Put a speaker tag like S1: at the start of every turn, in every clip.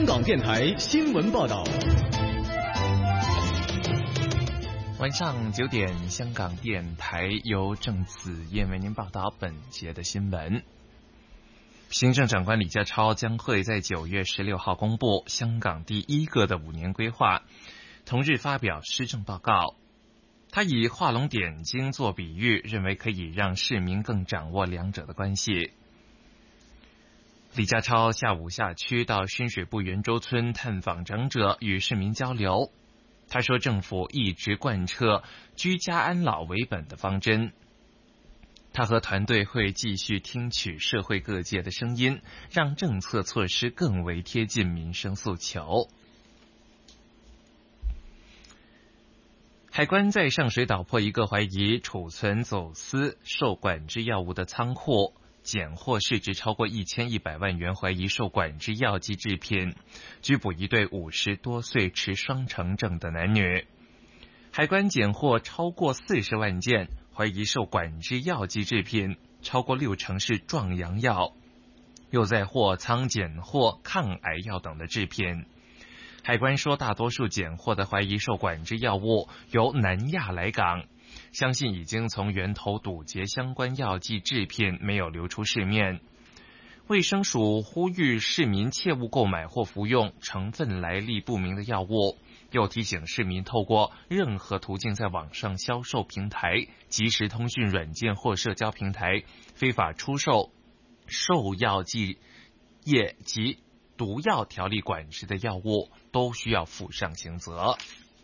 S1: 香港电台新闻报道。
S2: 晚上9点，香港电台由郑子燕为您报道本节的新闻。行政长官李家超将会在9月16号公布香港第一个的5年规划，同日发表施政报告。他以画龙点睛做比喻，认为可以让市民更掌握两者的关系。李家超下午下区到深水埗圆洲村探访长者，与市民交流。他说，政府一直贯彻居家安老为本的方针。他和团队会继续听取社会各界的声音，让政策措施更为贴近民生诉求。海关在上水岛破一个怀疑储存走私受管制药物的仓库，检获市值超过1100万元怀疑受管制药剂制品，拘捕一对50多岁持双程证的男女。海关检获超过40万件怀疑受管制药剂制品，超过60%是壮阳药，又在货仓检获抗癌药等的制品。海关说，大多数检获的怀疑受管制药物由南亚来港，相信已经从源头堵截相关药剂制品，没有流出市面。卫生署呼吁市民切勿购买或服用成分来历不明的药物，又提醒市民透过任何途径在网上销售平台、即时通讯软件或社交平台非法出售受药剂液及毒药条例管制的药物，都需要负上刑责。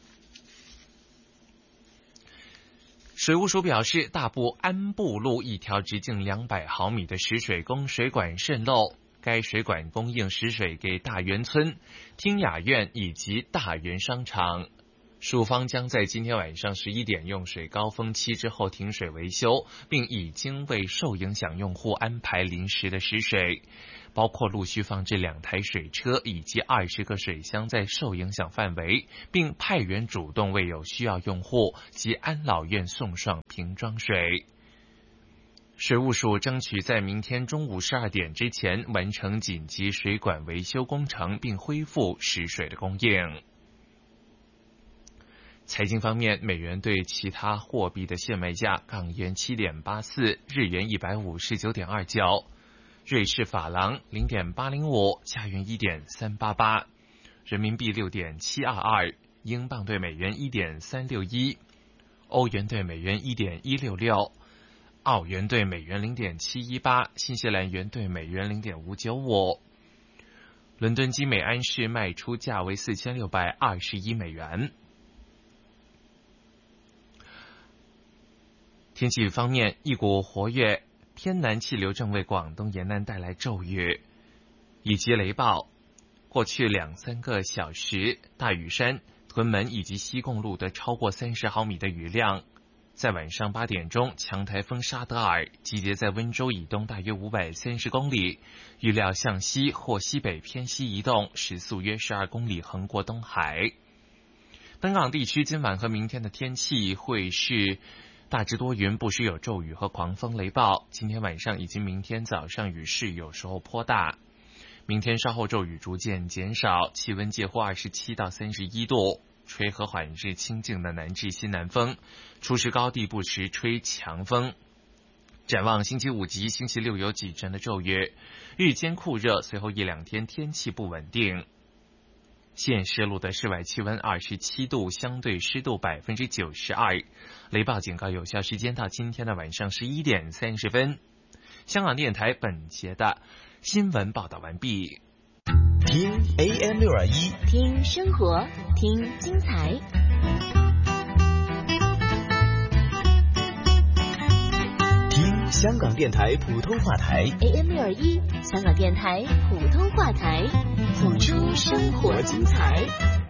S2: 水务署表示，大埔安布路一条直径200毫米的食水供水管渗漏，该水管供应食水给大园村、听雅苑以及大园商场。署方将在今天晚上11点用水高峰期之后停水维修，并已经为受影响用户安排临时的食水，包括陆续放置2台水车以及20个水箱在受影响范围，并派员主动为有需要用户及安老院送上瓶装水。水务署争取在明天中午12点之前完成紧急水管维修工程，并恢复食水的供应。财经方面，美元对其他货币的现卖价：港元7.84，日元159.29，瑞士法郎0.805，加元1.388，人民币6.722，英镑对美元1.361，欧元对美元1.166，澳元对美元0.718，新西兰元对美元0.595。伦敦金每安士卖出价为4621美元。天气方面，一股活跃偏南气流正为广东沿岸带来骤雨以及雷暴。过去2-3个小时，大屿山、屯门以及西贡录得超过30毫米的雨量。在晚上8点钟，强台风沙德尔集结在温州以东大约530公里，预料向西或西北偏西移动，时速约12公里，横过东海。本港地区今晚和明天的天气会是大致多云，不时有骤雨和狂风雷暴。今天晚上以及明天早上雨势有时候颇大，明天稍后骤雨逐渐减少，气温介乎27到31度，吹和缓至清劲的南至西南风，初时高地不时吹强风。展望星期5及星期6有几阵的骤雨，日间酷热，随后1-2天天气不稳定。现时录的室外气温27度，相对湿度92%，雷暴警告有效时间到今天的晚上11点30分。香港电台本节的新闻报道完毕。
S1: 听 AM621，
S3: 听生活，听精彩。
S1: 听香港电台普通话台
S3: AM621，香港电台普通话台，谱出生活精彩。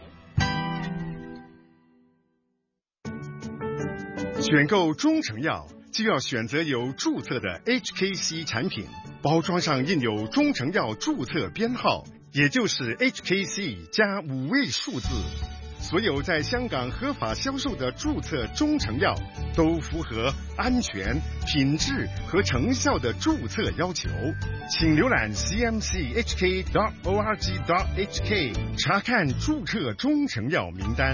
S4: 选购中成药就要选择有注册的 HKC 产品，包装上印有中成药注册编号，也就是 HKC 加5位数字。 所有在香港合法销售的注册中成药都符合安全、品质和成效的注册要求。请浏览 cmchk.org.hk 查看注册中成药名单。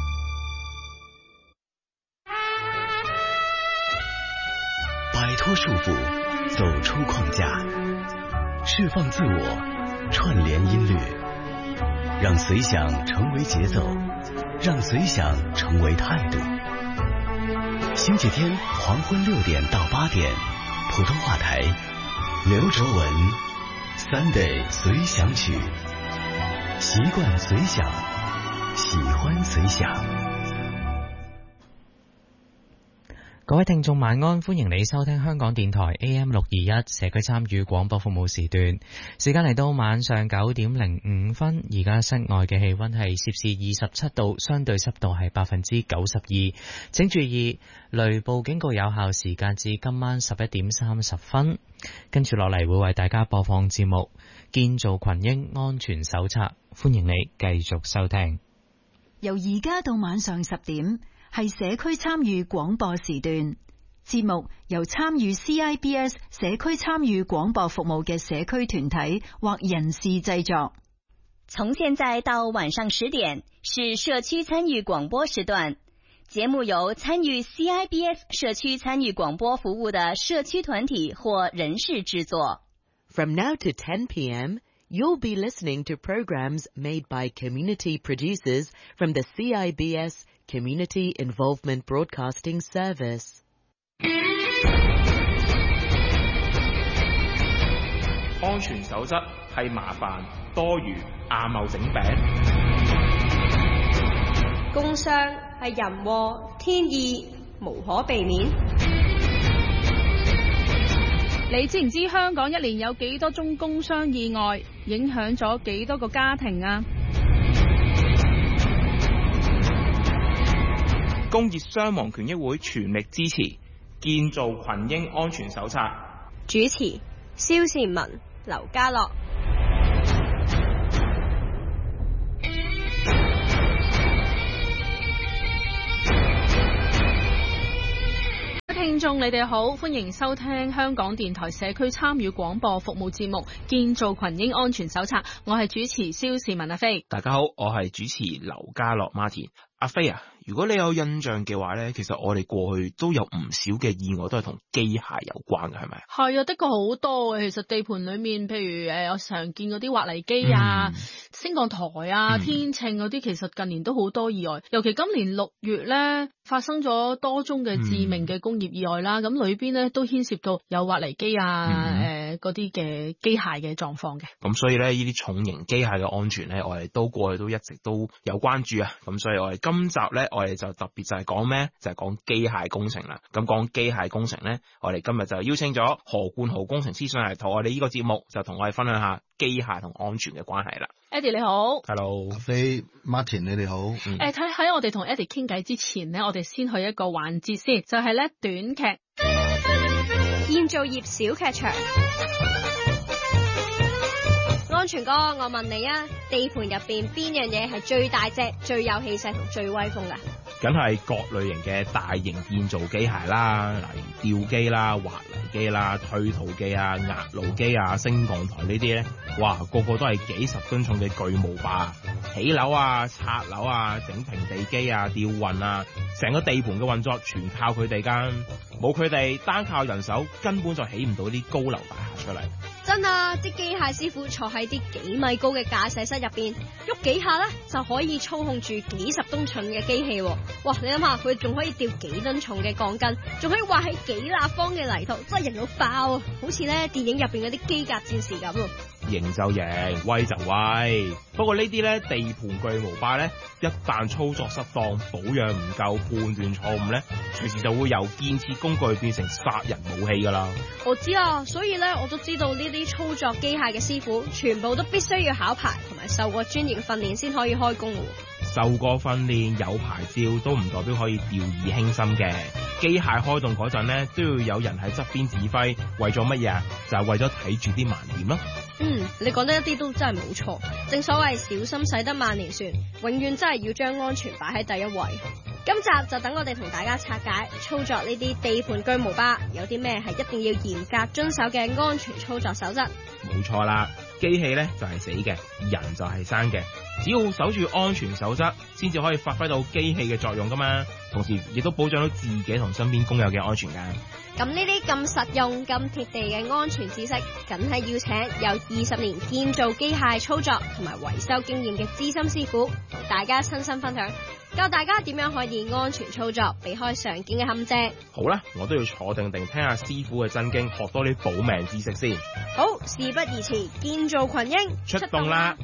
S1: 摆脱束缚，走出框架，释放自我，串联音律，让随想成为节奏，让随想成为态度。星期天黄昏6点到8点，普通话台，刘卓文 Sunday 随想曲，习惯随想，喜欢随想。
S5: 各位聽眾晚安，歡迎你收聽香港電台 AM621 社區參與廣播服務時段。時間嚟到晚上9點05分，而家室外嘅氣溫係攝氏27度，相對濕度係92%。請注意，雷暴警告有效時間至今晚11點30分。跟住落嚟會為大家播放節目《建造群英安全手冊》，歡迎你繼續收聽。
S6: 由而家到晚上10點。係社區參與廣播時段，節目由參與 CIBS 社區參與廣播服務嘅社區團體或人士製作。
S3: 從現在到晚上10點是社區參與廣播時段，節目由參與 CIBS 社區參與廣播服務的社區團體或人士製作。
S7: From now to 10 p.m., you'll be listening to programs made by community producers from the CIBS Community Involvement Broadcasting Service。
S8: 安全守則係麻煩多餘亞貿整餅，
S9: 工傷係人禍天意，無可避免。
S10: 你知唔知香港一年有幾多宗工傷意外，影響咗幾多個家庭啊？
S8: 工業傷亡權益會全力支持建造群英安全手冊。
S9: 主持蕭倩文、劉家樂。
S10: 聽眾你哋好，歡迎收聽香港電台社區參與廣播服務節目《建造群英安全手冊》，我係主持蕭倩文阿飛。
S8: 大家好，我係主持劉家樂 Martin。阿飛啊，如果你有印象嘅話呢，其實我哋過去都有唔少嘅意外都係同機械有關嘅，係咪？係
S10: 啊，的確好多嘅。其實地盤裏面，譬如我常見嗰啲挖泥機啊、升降台啊、天秤嗰啲，其實近年都好多意外。尤其今年6月呢，發生咗多宗嘅致命嘅工業意外啦。咁裏邊呢都牽涉到有挖泥機啊、嗰啲嘅機械嘅狀況嘅。咁
S8: 所以呢，呢啲重型機械嘅安全呢，我哋都過去都一直都有關注啊。咁所以我哋今集呢，我哋就特別就係講咩？就係講機械工程啦。咁講機械工程呢，我哋今日就邀請咗何冠豪工程師上嚟同我哋呢個節目，就同我哋分享下機械同安全嘅關係啦。
S10: Eddie 你好
S11: ，Hello， 阿飛 Martin 你哋好。
S10: 喺我哋同 Eddie 傾偈之前呢，我哋先去一個環節先，就係咧短劇
S9: 建造業小劇場。安全哥，我問你啊，地盤入邊邊樣嘢係最大隻、最有氣勢同最威風噶？
S8: 梗係各類型嘅大型建造機械啦，例如吊機啦、挖泥機啦、推土機啊、壓路機啊、升降台呢啲咧，哇，個個都係幾十噸重嘅巨無霸，起樓啊、拆樓啊、整平地基啊、吊運啊，成個地盤嘅運作全靠佢哋噶，冇佢哋單靠人手根本就起唔到啲高樓大廈出嚟。
S9: 真啊！啲機械師傅坐喺啲幾米高嘅駕駛室入邊，喐幾下咧就可以操控住幾十噸重嘅機器。哇！你諗下，佢仲可以吊幾噸重嘅鋼筋，仲可以挖起幾立方嘅泥土，真係型到爆啊！好似咧電影入邊嗰啲機甲戰士咁。
S8: 型就型，威就威。不過呢啲咧地盤巨無霸咧，一旦操作失當、保養唔夠、判斷錯誤咧，隨時就會由建設工具變成殺人武器噶啦。
S9: 我知啊，所以咧我都知道呢啲操作機械嘅師傅，全部都必須要考牌同埋受過專業訓練先可以開工。
S8: 受過訓練有牌照都唔代表可以掉以輕心嘅。機械開動嗰陣呢，都要有人喺側邊指揮，為咗乜嘢啊？就係為咗睇住啲盲點咯。
S9: 你講得一啲都真係冇錯。正所謂小心駛得萬年船，永遠真係要將安全擺喺第一位。今集就等我哋同大家拆解操作呢啲地盤巨無霸有啲咩係一定要嚴格遵守嘅安全操作守則。
S8: 冇錯啦，機器呢就係死嘅，人就係生嘅。只要守住安全守則，先至可以發揮到機器嘅作用噶嘛。同時亦都保障到自己同身邊工友嘅安全噶。
S9: 咁呢啲咁實用、咁貼地嘅安全知識，梗係要請有20年建造機械操作同埋維修經驗嘅資深師傅，同大家親身分享，教大家點樣可以安全操作，避開常見嘅陷阱。
S8: 好啦，我都要坐定定聽下師傅嘅真經，學多啲保命知識先。
S9: 好，事不宜遲，建造群英
S8: 出動啦！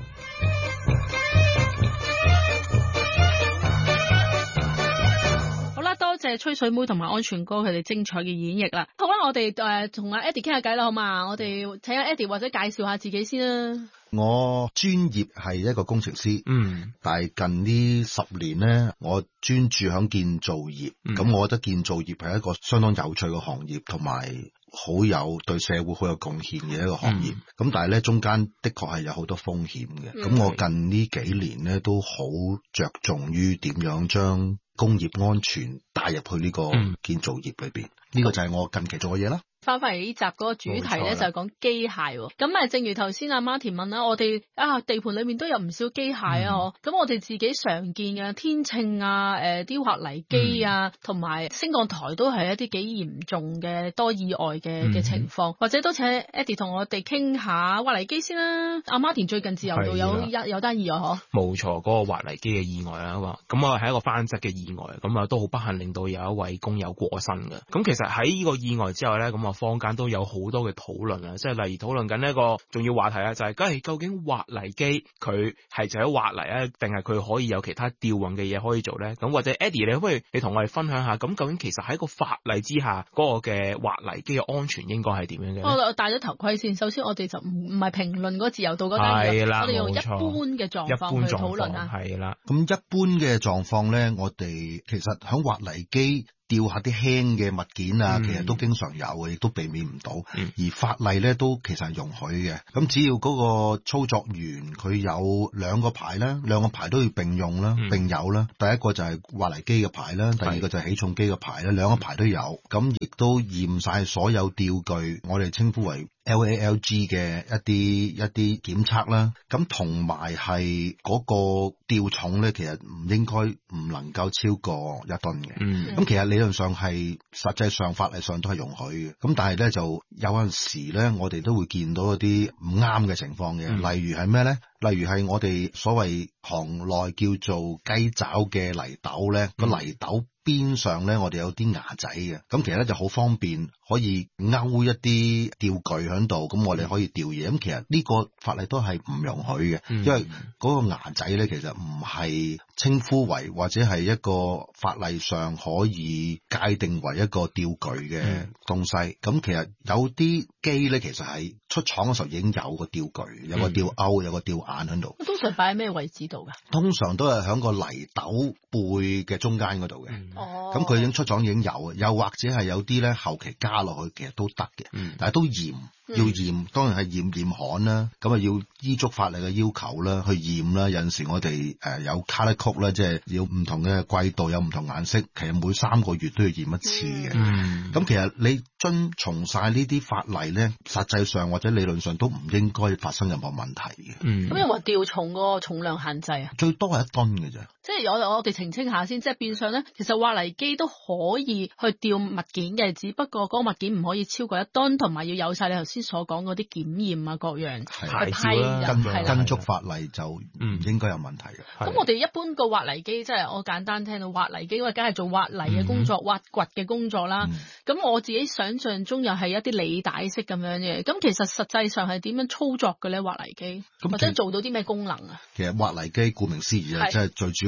S10: 多謝吹水妹同埋安全哥佢哋精彩嘅演繹啦。好啦，我哋同阿 Eddie 傾下偈啦，好嘛？我哋請阿 Eddie 或者介紹下自己先啦。
S11: 我專業係一個工程師，但係近呢10年咧，我專注響建造業。咁我覺得建造業係一個相當有趣嘅行業，同埋好有對社會好有貢獻嘅一個行業。咁但係咧，中間的確係有好多風險嘅。咁我近呢幾年咧都好着重於點樣將工業安全帶入去呢個建造業裏邊，呢個就係我近期做嘅嘢啦。
S10: 翻返嚟呢集嗰個主題咧就係講機械喎。咁正如頭先阿 Martin 問啦，我哋地盤裏面都有唔少機械啊，咁我哋自己常見嘅天秤啊、啲挖泥機啊，同埋升降台都係一啲幾嚴重嘅多意外嘅情況。或者都請 Eddie 同我哋傾下挖泥機先啦。阿 Martin 最近自由道有單意外嗬？
S8: 冇錯，嗰個挖泥機嘅意外啦，咁啊係一個翻側嘅意外，咁啊都好不幸令到有一位工友過身嘅。咁其實喺呢個意外之後咧，咁啊坊間都有好多嘅討論啊，即係例如討論緊一個重要話題啊，就係究竟挖泥機佢係就喺挖泥啊，定係佢可以有其他吊運嘅嘢可以做咧？咁或者 Eddie 你可唔可以你同我哋分享下，咁究竟其實喺個法例之下嗰個嘅挖泥機嘅安全應該係點樣嘅？
S10: 我戴咗頭盔先。首先我哋就唔係評論嗰自由道嗰單嘢，我哋用一般嘅狀況去討論啊。
S11: 係啦，咁一般嘅狀況咧，我哋其實響挖泥機吊下啲輕嘅物件啊，其實都經常有嘅，亦都避免唔到。而法例咧都其實係容許嘅。咁只要嗰個操作員佢有兩個牌啦，兩個牌都要並用啦，並有啦。第一個就係挖泥機嘅牌啦，第二個就係起重機嘅牌啦，兩個牌都有。咁亦都驗晒所有吊具，我哋稱呼為LALG 嘅一啲檢測啦，咁同埋係嗰個吊重咧，其實唔能夠超過1噸嘅。咁其實理論上係實際上法例上都係容許嘅。咁但係咧就有陣時咧，我哋都會見到一啲唔啱嘅情況嘅。例如係咩咧？例如係我哋所謂行內叫做雞爪嘅泥斗咧，個泥斗邊上咧，我哋有啲牙仔嘅，咁其實咧就好方便，可以勾一啲吊具喺度，咁我哋可以吊嘢。咁其實呢個法例都係唔容許嘅，因為嗰個牙仔咧其實唔係稱呼為或者係一個法例上可以界定為一個吊具嘅東西。咁其實有啲機咧，其實係出廠嘅時候已經有個吊具，有個吊鈎，有個吊眼喺度。
S10: 通常擺喺咩位置度㗎？
S11: 通常都係喺個泥斗背嘅中間嗰度嘅。咁佢已經出廠已經有，又或者係有啲咧後期加落去，其實都得嘅。但係都嚴。要驗，當然係驗焊啦，咁啊要依足法例嘅要求啦，去驗啦。有陣時我哋有 color code 啦，即係要唔同嘅季度有唔同顏色，其實每3個月都要驗一次嘅。咁其實你遵從晒呢啲法例咧，實際上或者理論上都唔應該發生任何問題嘅。
S10: 咁有冇吊重嗰個重量限制啊？
S11: 最多係1噸嘅啫。
S10: 即係我哋澄清下先，即係變相咧，其實挖泥機都可以去吊物件嘅，只不過嗰個物件唔可以超過1噸，同埋要有晒你頭先所講嗰啲檢驗啊各樣
S11: 牌照跟足法例就唔應該有問題嘅。
S10: 咁我哋一般個挖泥機，即係我簡單聽到挖泥機，因為梗係做挖泥嘅工作、挖掘嘅工作啦。咁我自己想象中又係一啲履帶式咁樣嘅。咁其實實際上係點樣操作嘅咧？挖泥機或者做到啲咩功能啊？
S11: 其實挖泥機顧名思義啊，即係最主要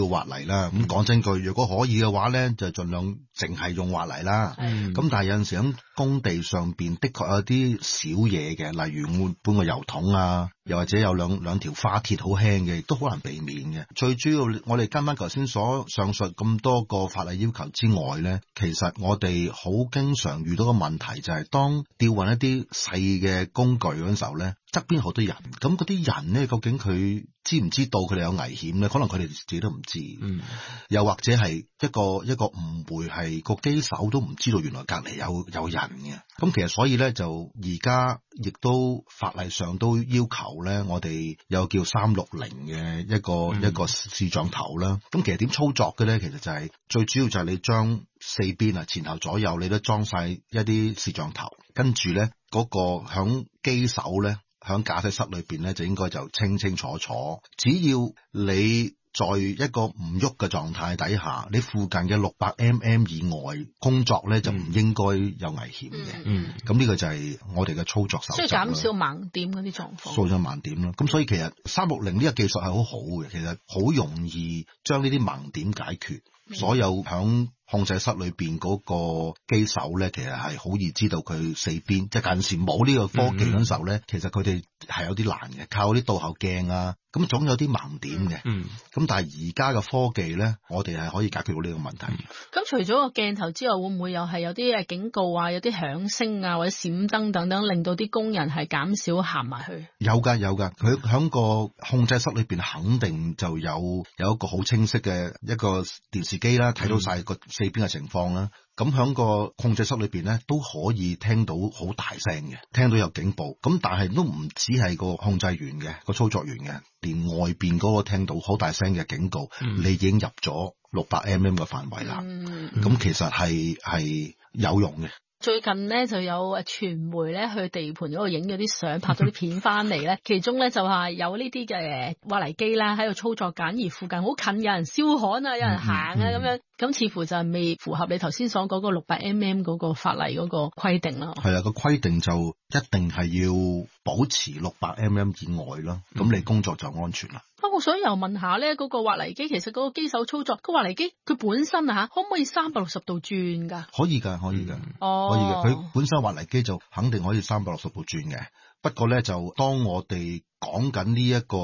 S11: 要挖泥啦。咁講真句，如果可以嘅話咧，就盡量淨係用挖泥啦。咁但係有陣時喺工地上邊，的確有啲小嘢嘅，例如搬個油桶啊，又或者有兩條花鐵好輕嘅，亦都好難避免嘅。最主要我哋跟翻頭先所上述咁多個法例要求之外咧，其實我哋好經常遇到個問題就係當吊運一啲細嘅工具嗰陣時候咧，側邊好多人，咁嗰啲人咧究竟佢知唔知道佢哋有危險咧？可能佢哋自己都唔知。又或者係一個誤會，係個機手都唔知道原來隔離有人嘅。咁其實所以咧就而家亦都法例上都要求咧，我哋有叫360嘅一個視像頭啦。咁其實點操作嘅咧？其實就係最主要就係你將四邊啊前後左右你都裝晒一啲視像頭，跟住咧嗰個響機手咧響駕駛室裏邊咧就應該就清清楚楚。只要你在一個唔喐嘅狀態底下，你附近嘅600 mm 以外工作咧就唔應該有危險嘅。咁呢個就係我哋嘅操作手冊，即係減少盲點嗰啲狀況。掃咗盲點啦。咁所以其實360呢個技術係好好嘅，其實好容易將呢啲盲點解決。所有響控制室裏邊嗰個機手咧，其實係好易知道佢四邊，即係近時冇呢個科技嗰時候咧，其實佢哋係有啲難嘅，靠啲倒後鏡啊，咁總有啲盲點嘅。咁但係而家嘅科技咧，我哋係可以解決到呢個問題。
S10: 咁除咗個鏡頭之外，會唔會又係有啲警告啊，有啲響聲啊，或者閃燈等等，令到啲工人係減少行埋去？有㗎，佢響個控制室裏邊肯定就有一個好清晰嘅一個電視機啦，睇到晒個四邊嘅情況啦。咁響個控制室裏邊咧都可以聽到好大聲嘅，聽到有警報。咁但係都唔止係個控制員嘅，個操作員嘅，連外邊嗰個聽到好大聲嘅警告，你已經入咗600 mm 嘅範圍啦。咁其實係有用嘅。最近咧就有傳媒咧去地盤嗰度影咗啲相，拍咗啲片翻嚟咧，其中咧就話有呢啲嘅挖泥機啦喺度操作緊，而附近好近有人燒焊啊，有人行啊咁樣，咁似乎就係未符合你頭先所講個600 mm 嗰個法例嗰個規定啦。係啦，個規定就一定係要保持600 mm 以外咯，咁你工作就安全啦。我想又問下咧，嗰個挖泥機其實嗰個機手操作，個挖泥機佢本身啊可唔可以360度轉㗎？可以㗎。可以嘅。佢本身挖泥機就肯定可以360度轉嘅。不過咧，就當我哋講緊呢一個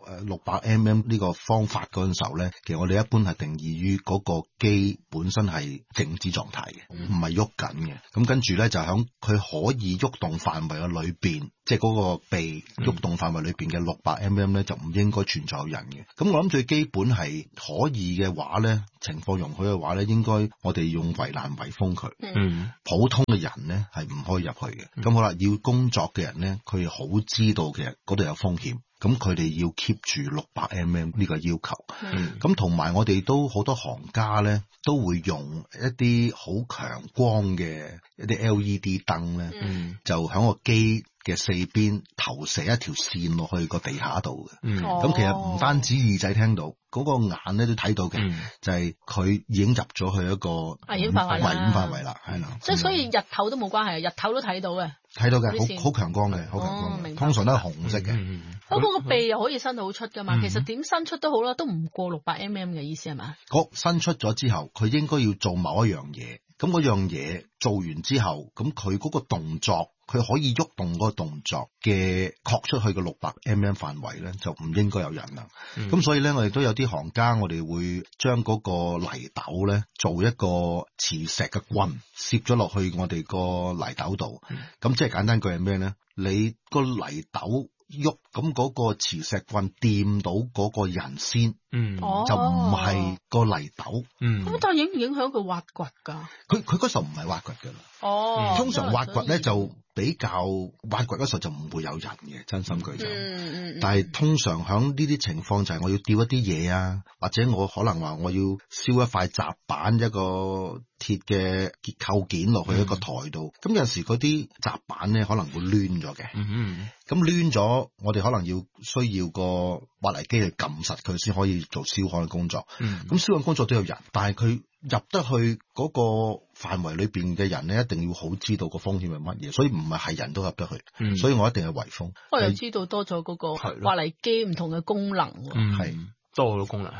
S10: 600 mm 呢個方法嗰陣時候咧，其實我哋一般係定義於嗰個機本身係靜止狀態嘅，唔係喐緊嘅。咁跟住咧就響佢可以喐動範圍嘅裏邊，即係嗰個被喐動範圍裏邊嘅600 mm 咧，就唔應該存在有人嘅。咁我諗最基本係可以嘅話咧，情況容許嘅話咧，應該我哋用圍欄圍封佢。普通嘅人咧係唔可以入去嘅。咁好啦，要工作嘅人咧，佢好知道其實嗰度有風險，咁佢哋要 keep 住600 mm 呢個要求。咁同埋我哋都好多行家咧，都會用一啲好強光嘅一啲 LED 燈咧，就喺個機嘅四邊投射一條線落去個地下度嘅。咁其實唔單止耳仔聽到，嗰個眼咧都睇到嘅，就係佢已經入咗去一個危險範圍啦，係啦。即係所以日頭都冇關係，日頭都睇到嘅。睇到嘅，好強光嘅，好強光。通常都係紅色嘅。不過個鼻又可以伸到好出噶嘛，其實點伸出都好啦，都唔過600 mm 嘅意思係嘛？伸出咗之後，佢應該要做某一樣嘢。咁嗰樣嘢做完之後，咁佢嗰個動作，佢可以喐動嗰個動作嘅擴出去個600 mm 範圍咧，就唔應該有人啦。咁所以咧，我哋都有啲行家，我哋會將嗰個泥斗咧做一個磁石嘅棍，攝咗落去我哋個泥斗度。咁即係簡單句係咩咧？你個泥斗喐，咁嗰個磁石棍掂到嗰個人先，就唔係個泥斗。咁但係影唔影響佢挖掘㗎？佢嗰時候唔係挖掘㗎啦。通常挖掘咧就比較挖掘嗰時候就唔會有人嘅，真心句就。但係通常響呢啲情況就係我要吊一啲嘢啊，或者我可能話我要燒一塊閘板，一個鐵嘅結構件落去一個台度。咁有時嗰啲閘板咧可能會攣咗嘅。咁攣咗，我哋可能需要個挖泥機去撳實佢先可以做燒焊嘅工作。咁燒焊工作都有人，但係佢入得去嗰個範圍裏邊嘅人咧，一定要好知道個風險係乜嘢，所以唔係人都入得去。所以我一定係圍封。我又知道多咗嗰個挖泥機唔同嘅功能。係多好多功能係啦。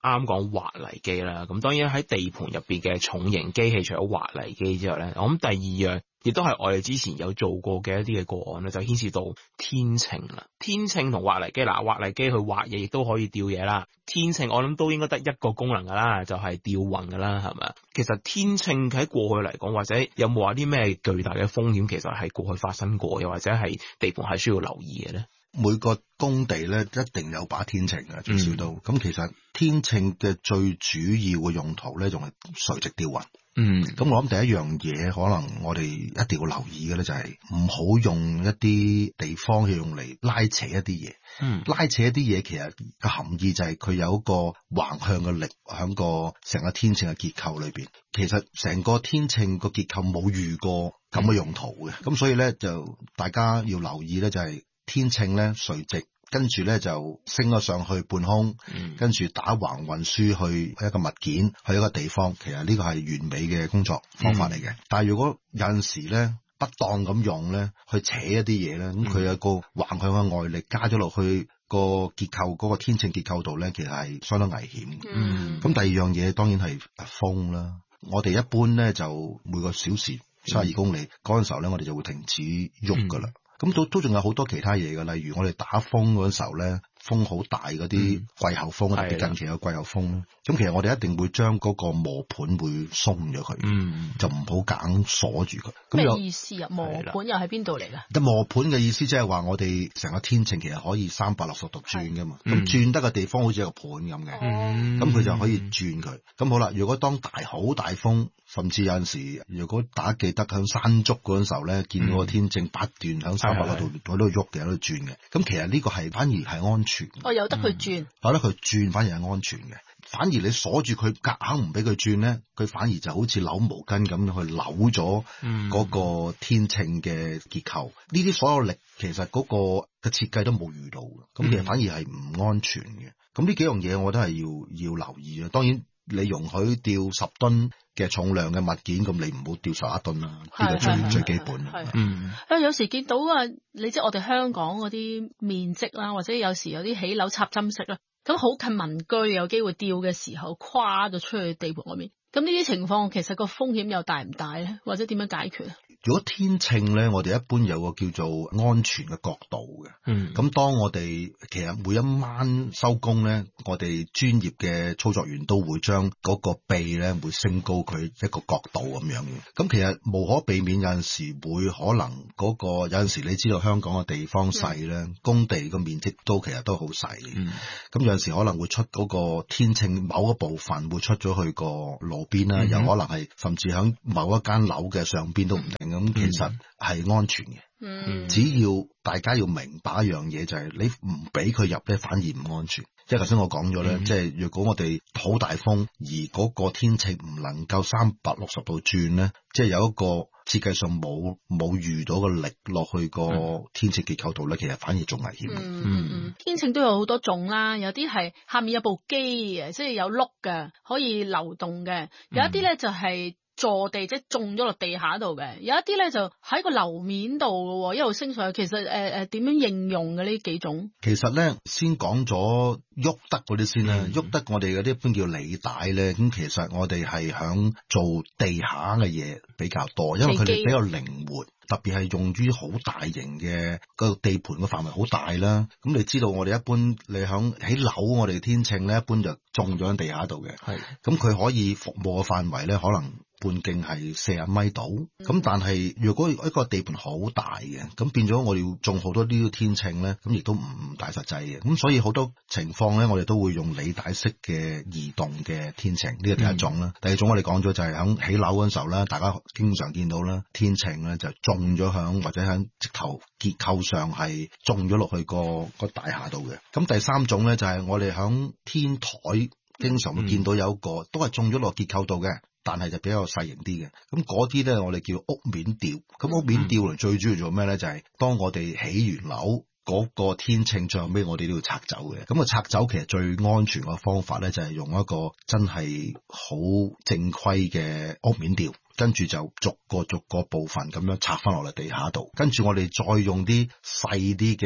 S8: 啱講挖泥機啦，咁當然喺地盤入邊嘅重型機器，除咗挖泥機之外咧，我諗第二樣亦都係我哋之前有做過嘅一啲嘅個案咧，就牽涉到天秤啦。天秤同挖泥機，挖泥機去挖嘢亦都可以吊嘢啦，天秤我諗都應該得一個功能噶啦，就係吊運噶啦，係咪？其實天秤喺過去嚟講，或者有冇話啲咩巨大嘅風險，其實係過去發生過，又或者係地盤係需要留意嘅咧？
S11: 每個工地咧一定有把天秤嘅，最少都咁。其實天秤嘅最主要嘅用途咧，仲係垂直吊運。咁我諗第一樣嘢，可能我哋一定要留意嘅咧，就係唔好用一啲地方去用嚟拉扯一啲嘢。拉扯一啲嘢，其實個含義就係佢有一個橫向嘅力喺個成個天秤嘅結構裏邊。其實成個天秤個結構冇遇過咁嘅用途嘅，咁所以咧就大家要留意咧，就係天秤咧垂直，跟住咧就升咗上去半空，跟住打橫運輸去一個物件去一個地方，其實呢個係完美嘅工作方法嚟嘅。但係如果有陣時咧不當咁用咧，去扯一啲嘢咧，咁佢有個橫向嘅外力加咗落去個結構嗰個天秤結構度咧，其實係相當危險嘅。咁第二樣嘢當然係風啦。我哋一般咧就每個小時72公里嗰陣時候咧，我哋就會停止喐噶啦。咁都仲有好多其他嘢嘅，例如我哋打風嗰陣時候咧，風好大嗰啲季候風，特別近期有季候風咧。咁其實我哋一定會將嗰個磨盤會鬆咗佢，就唔好硬鎖住佢。
S10: 咩意思啊？磨盤又喺邊度嚟㗎？
S11: 磨盤嘅意思即係話我哋成個天秤其實可以360度轉噶嘛。咁轉得嘅地方好似一個盤咁嘅，咁佢就可以轉佢。咁好啦，如果當好大風，甚至有陣時，如果大家記得響山竹嗰陣時候咧，見到個天秤不斷響360度喺度喐嘅，喺度轉嘅。咁其實呢個係反而係安全。
S10: 有得佢轉，
S11: 有得佢轉反而係安全嘅。反而你鎖住佢，夾硬唔俾佢轉咧，佢反而就好似扭毛巾咁去扭咗嗰個天秤嘅結構。呢啲所有力其實嗰個嘅設計都冇遇到嘅，咁其實反而係唔安全嘅。咁呢幾樣嘢我覺得係要留意啊。當然你容許吊10噸嘅重量嘅物件，咁你唔好吊11噸啦，呢個最基本。
S10: 有時見到啊，你即係我哋香港嗰啲面積啦，或者有時有啲起樓插針式啦，咁好近民居，有機會吊嘅時候跨咗出去地盤外面。咁呢啲情況其實個風險又大唔大咧？或者點樣解決？
S11: 如果天秤咧，我哋一般有個叫做安全嘅角度嘅。咁當我哋其實每一晚收工咧，我哋專業嘅操作員都會將嗰個臂咧會升高佢一個角度咁樣嘅。咁其實無可避免有陣時會可能嗰個有陣時你知道香港嘅地方細咧，工地個面積其實都好細。咁有陣時可能會出嗰個天秤某一部分會出咗去個路邊啦，有可能係甚至喺某一間樓嘅上邊都唔定。咁其實係安全嘅，只要大家要明白一樣嘢，就係你唔俾佢入咧，反而唔安全。即係頭先我講咗咧，即係如果我哋好大風，而嗰個天秤唔能夠360度轉咧，即係有一個設計上冇遇到個力落去個天秤結構度咧，其實反而仲危險。
S10: 天秤都有好多種啦，有啲係下面有部機嘅，即係有轆嘅，可以流動嘅；有一啲咧就係坐地，即係種咗落地下度嘅，有一啲咧就喺個樓面度嘅，一路升上去。其實點樣應用嘅呢幾種？其實
S11: 咧先講咗喐得嗰啲先啦，喐得我哋嗰啲一般叫履帶咧。咁其實我哋係響做地下嘅嘢比較多，因為佢哋比較靈活。特別係用於好大型嘅個地盤嘅範圍好大啦，咁你知道我哋一般你響起樓，我哋天秤咧一般就種咗喺地下度嘅，咁佢可以服務嘅範圍咧可能半徑係40米度，咁但係如果一個地盤好大嘅，咁變咗我哋要種好多呢啲天秤咧，咁亦都唔大實際嘅，咁所以好多情況咧我哋都會用履帶式嘅移動嘅天秤，呢個第一種啦。第二種我哋講咗就係響起樓嗰陣時候咧，大家經常見到啦，天秤咧就種咗響或者響直頭結構上係種咗落去個大廈度嘅。咁第三種咧就係我哋響天台經常會見到有一個都係種咗落結構度嘅，但係就比較細型啲嘅。咁嗰啲咧我哋叫屋面吊。咁屋面吊嚟最主要做咩咧？就係當我哋起完樓嗰個天秤最後尾我哋都要拆走嘅。咁拆走其實最安全嘅方法咧就係用一個真係好正規嘅屋面吊。跟住就逐個部分咁樣拆翻落嚟地下度，跟住我哋再用啲細啲嘅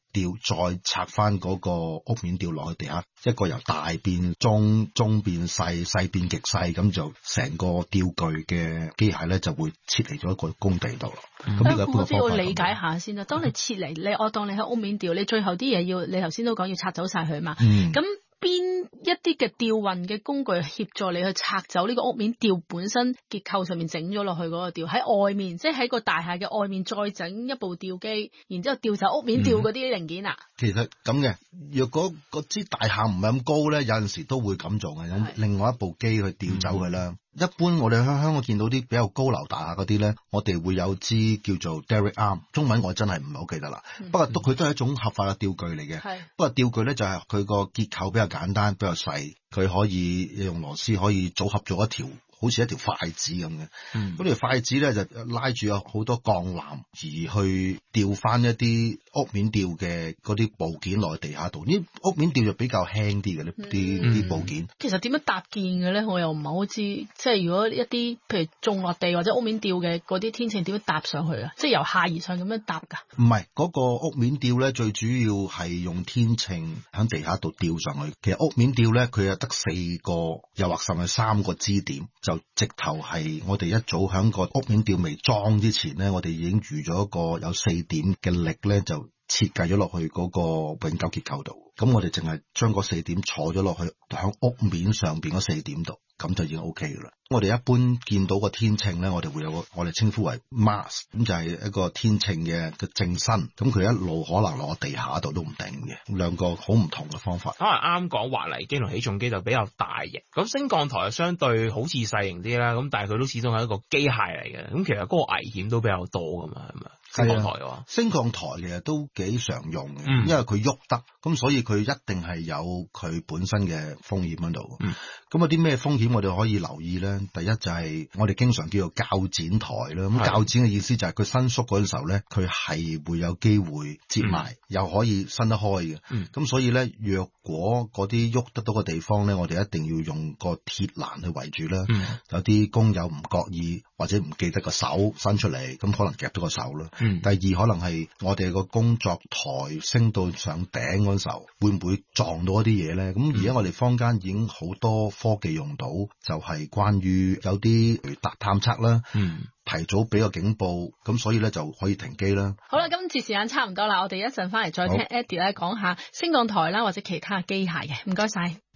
S11: 吊再拆翻嗰個屋面吊落去地下，一個由大變中，中變細，細變極細，咁就成個吊具嘅機械咧就會撤離咗一個工地度咯。咁呢個
S10: 我知要理解下先啦。當你撤離，我當你喺屋面吊，你最後啲嘢要，你頭先都講要拆走晒佢嘛。咁邊一啲嘅吊運嘅工具協助你去拆走呢個屋面吊本身結構上面整咗落去嗰個吊，喺外面，即係喺個大廈嘅外面再整一部吊機，然之後吊走屋面吊嗰啲零件啊。
S11: 其實咁嘅，若果嗰支大廈唔係咁高咧，有陣時都會咁做嘅，有另外一部機去吊走佢啦。一般我哋喺香港見到啲比較高樓大廈嗰啲咧，我哋會有支叫做 derrick arm， 中文我真係唔係好記得啦。不過佢都係一種合法嘅吊具嚟嘅。不過吊具咧就係佢個結構比較簡單，比較細，佢可以用螺絲可以組合咗一條，好似一條筷子咁嘅。嗰條筷子咧就拉住有好多鋼纜，而去吊翻一啲屋面吊嘅嗰啲部件落去地下度。呢屋面吊就比較輕啲嘅呢啲部件。
S10: 其實點樣搭建嘅咧？我又唔係好知。即係如果一啲譬如種落地或者屋面吊嘅嗰啲天秤點樣搭上去啊？即係由下而上咁樣搭㗎？
S11: 唔係，嗰個屋面吊咧，最主要係用天秤喺地下度吊上去。其實屋面吊咧，佢係得4個，又或甚至3個支點。就直頭係我哋一早喺個屋面吊未裝之前咧，我哋已經預咗一個有4點嘅力咧，就設計咗落去嗰個永久結構度。咁我哋淨係將嗰4點坐咗落去喺屋面上邊嗰4點度，咁就已經 OK 噶啦。我哋一般見到個天秤咧，我哋會有個我哋稱呼為 mast， 咁就係一個天秤嘅正身。咁佢一路可能落地下度都唔定嘅，兩個好唔同嘅方法。
S8: 可能啱講滑泥機同起重機就比較大型，咁升降台相對好似細型啲啦，咁但係佢都始終係一個機械嚟嘅，咁其實嗰個危險都比較多噶嘛，係咪？升降台嘅話，
S11: 升降台其實都幾常用嘅，因為佢喐得，咁所以佢一定係有佢本身嘅風險喺度。咁有啲咩風險我哋可以留意咧？第一就係我哋經常叫做鉸剪台啦。咁鉸剪嘅意思就係佢伸縮嗰陣時候咧，佢係會有機會折埋，又可以伸得開嘅。咁所以咧，若果嗰啲喐得到嘅地方咧，我哋一定要用個鐵欄去圍住啦。有啲工友唔覺意或者唔記得個手伸出嚟，咁可能夾到個手啦。第二可能係我哋個工作台升到上頂嗰陣時候，會唔會撞到一啲嘢咧？咁而家我哋坊間已經好多科技用到，就係關於有啲探測啦，提早俾個警報，咁所以咧就可以停機啦。
S10: 好啦，今次時間差唔多啦，我哋一陣翻嚟再聽 Eddie 咧講下升降台啦或者其他機械嘅。唔該晒。